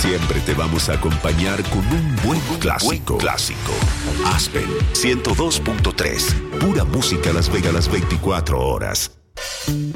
Siempre te vamos a acompañar con un buen clásico. Aspen 102.3. Pura música Las Vegas las 24 horas.